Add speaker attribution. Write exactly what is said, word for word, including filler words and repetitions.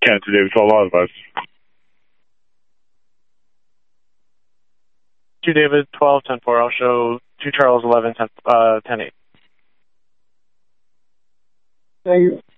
Speaker 1: can to David twelve advice.
Speaker 2: two David twelve, ten four. I'll show two Charles eleven, ten, uh, ten eight.
Speaker 3: Thank you.